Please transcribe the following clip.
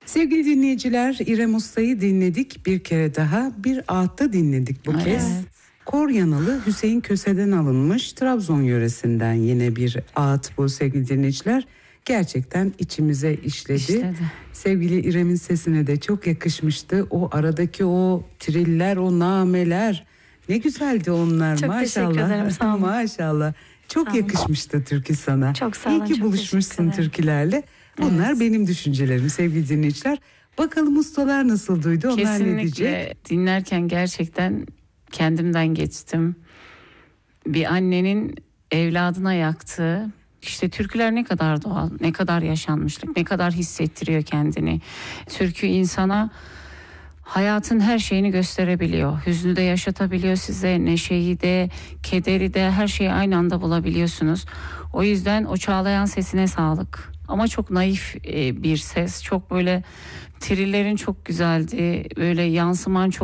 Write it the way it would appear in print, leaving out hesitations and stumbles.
Sevgili dinleyiciler, İrem Usta'yı dinledik. Bir kere daha bir ağıtta dinledik bu kez. Koryanalı Hüseyin Köse'den alınmış, Trabzon yöresinden yine bir ağıt bu sevgili dinleyiciler. Gerçekten içimize işledi. Sevgili İrem'in sesine de çok yakışmıştı. O aradaki o triller, o nameler ne güzeldi onlar. Çok maşallah. teşekkür ederim, sağ olun. Maşallah. Çok yakışmıştı türkü sana. Çok sağ olun. İyi ki buluşmuşsun türkülerle. Bunlar benim düşüncelerim sevgili dinleyiciler. Bakalım ustalar nasıl duydu, onlar ne diyecek? Kesinlikle dinlerken gerçekten kendimden geçtim. Bir annenin evladına yaktığı, işte türküler ne kadar doğal, ne kadar yaşanmışlık, ne kadar hissettiriyor kendini. Türkü insana hayatın her şeyini gösterebiliyor. Hüznü de yaşatabiliyor size, neşeyi de, kederi de, her şeyi aynı anda bulabiliyorsunuz. O yüzden o çağlayan sesine sağlık. Ama çok naif bir ses, çok böyle trillerin çok güzeldi, böyle yansıman çok